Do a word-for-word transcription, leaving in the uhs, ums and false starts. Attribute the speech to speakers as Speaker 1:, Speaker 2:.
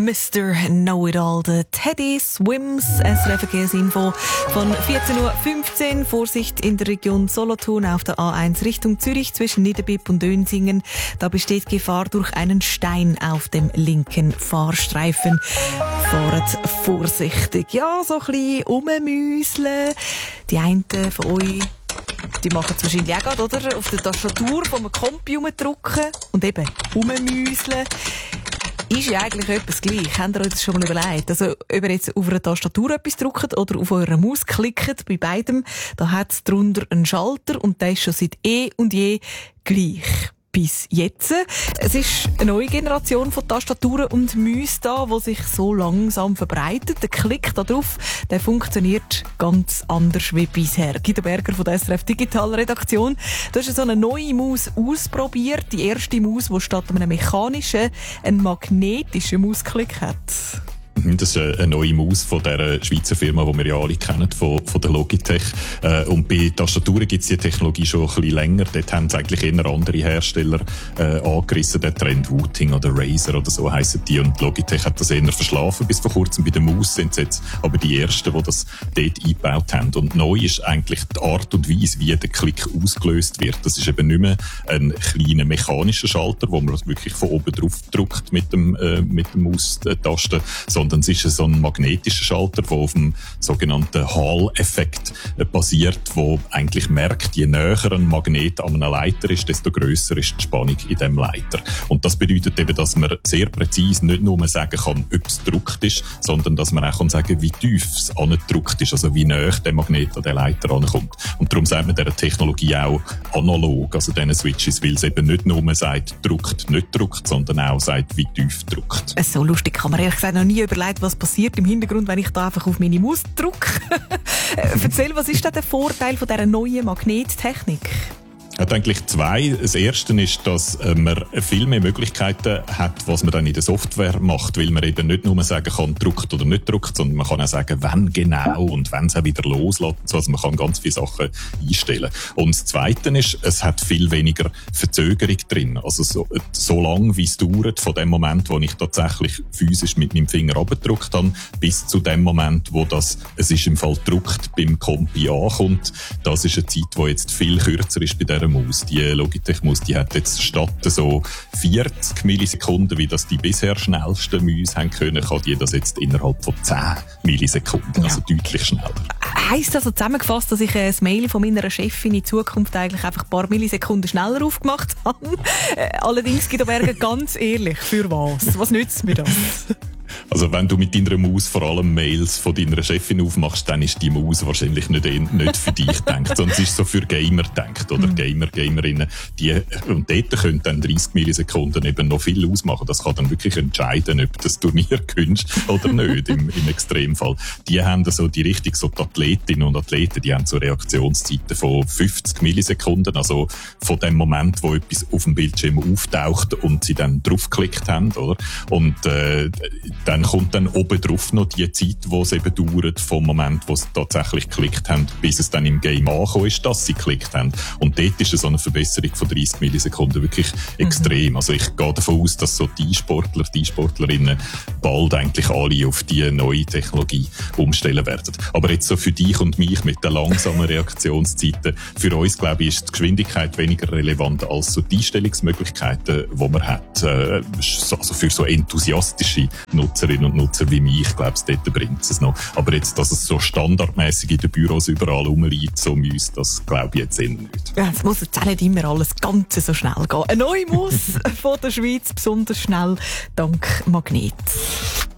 Speaker 1: Mister Know-it-all, der Teddy Swims. S R F-Verkehrsinfo von vierzehn Uhr fünfzehn. Vorsicht in der Region Solothurn auf der A eins Richtung Zürich zwischen Niederbipp und Dönsingen. Da besteht Gefahr durch einen Stein auf dem linken Fahrstreifen. Fahrt vorsichtig. Ja, so ein bisschen rummüseln. Die einen von euch, die machen es wahrscheinlich auch gerade, oder? Auf der Tastatur vom Computer drücken und eben rummüseln. Ist ja eigentlich etwas gleich. Habt ihr euch das schon mal überlegt? Also, ob ihr jetzt auf einer Tastatur etwas drückt oder auf eurer Maus klickt, bei beidem, da hat es drunter einen Schalter und der ist schon seit eh und je gleich. Bis jetzt. Es ist eine neue Generation von Tastaturen und Mäusen da, die sich so langsam verbreitet. Der Klick da drauf, der funktioniert ganz anders wie bisher. Guido Berger von der S R F Digital Redaktion. Du hast so eine neue Maus ausprobiert. Die erste Maus, die statt einem mechanischen einen magnetischen Mausklick hat.
Speaker 2: Das ist eine neue Maus von der Schweizer Firma, die wir ja alle kennen, von, von der Logitech. Äh, und bei Tastaturen gibt es die Technologie schon ein bisschen länger. Dort haben es eigentlich eher andere Hersteller äh, angerissen. Der Trend Wooting oder Razer oder so heissen die. Und Logitech hat das eher verschlafen bis vor kurzem. Bei der Maus sind es jetzt aber die ersten, die das dort eingebaut haben. Und neu ist eigentlich die Art und Weise, wie der Klick ausgelöst wird. Das ist eben nicht mehr ein kleiner mechanischer Schalter, wo man wirklich von oben drauf drückt mit dem, äh, mit der Maustaste, sondern Sondern es ist so ein magnetischer Schalter, der auf dem sogenannten Hall-Effekt basiert, wo eigentlich merkt, je näher ein Magnet an einer Leiter ist, desto grösser ist die Spannung in diesem Leiter. Und das bedeutet eben, dass man sehr präzise nicht nur sagen kann, ob es gedruckt ist, sondern dass man auch kann sagen, wie tief es angedruckt ist, also wie näher der Magnet an den Leiter ankommt. Und darum sagt man dieser Technologie auch analog, also diesen Switches, weil es eben nicht nur sagt, druckt, nicht druckt, sondern auch sagt, wie tief druckt.
Speaker 1: So lustig kann man ehrlich gesagt noch nie überlegen, was passiert im Hintergrund, wenn ich da einfach auf meine Maus drücke. Erzähl, was ist denn der Vorteil von dieser neuen Magnettechnik?
Speaker 2: Es hat eigentlich zwei. Das erste ist, dass man viel mehr Möglichkeiten hat, was man dann in der Software macht, weil man eben nicht nur sagen kann, druckt oder nicht druckt, sondern man kann auch sagen, wann genau und wann es auch wieder loslässt. Also man kann ganz viele Sachen einstellen. Und das Zweite ist, es hat viel weniger Verzögerung drin. Also so, so lange, wie es dauert, von dem Moment, wo ich tatsächlich physisch mit meinem Finger runtergedrückt habe, bis zu dem Moment, wo das, es ist im Fall gedruckt, beim Kompi ankommt. Das ist eine Zeit, die jetzt viel kürzer ist bei dieser Maus. Die Logitech-Maus, die hat jetzt statt so vierzig Millisekunden, wie das die bisher schnellsten Mäuse haben können, kann die das jetzt innerhalb von zehn Millisekunden, also ja. Deutlich schneller.
Speaker 1: Heisst also zusammengefasst, dass ich ein Mail von meiner Chefin in Zukunft eigentlich einfach ein paar Millisekunden schneller aufgemacht habe? Allerdings, Guido Berger, ganz ehrlich, für was? Was nützt mir das?
Speaker 2: Also wenn du mit deiner Maus vor allem Mails von deiner Chefin aufmachst, dann ist die Maus wahrscheinlich nicht, nicht für dich gedacht, sondern es ist so für Gamer gedacht, oder? Mhm. Gamer, Gamerinnen. Die, und dort können dann dreißig Millisekunden eben noch viel ausmachen. Das kann dann wirklich entscheiden, ob du das Turnier gewinnst oder nicht, im, im Extremfall. Die haben so die richtig, so die Athletinnen und Athleten, die haben so Reaktionszeiten von fünfzig Millisekunden, also von dem Moment, wo etwas auf dem Bildschirm auftaucht und sie dann draufgeklickt haben, oder? Und, äh, dann kommt dann oben drauf noch die Zeit, die es eben dauert, vom Moment, wo sie tatsächlich geklickt haben, bis es dann im Game angekommen ist, dass sie geklickt haben. Und dort ist so eine Verbesserung von dreißig Millisekunden wirklich extrem. Mhm. Also ich gehe davon aus, dass so die Sportler, die Sportlerinnen bald eigentlich alle auf die neue Technologie umstellen werden. Aber jetzt so für dich und mich mit den langsamen Reaktionszeiten, für uns, glaube ich, ist die Geschwindigkeit weniger relevant als so die Einstellungsmöglichkeiten, die man hat. Also für so enthusiastische Nutzerinnen und Nutzer wie mich, ich glaube, dort bringt es noch. Aber jetzt, dass es so standardmäßig in den Büros überall rumliegt, so Mäuse, das glaube ich jetzt eher nicht.
Speaker 1: Ja, es muss jetzt auch nicht immer alles ganz so schnell gehen. Eine neue Maus von der Schweiz, besonders schnell, dank Magnet.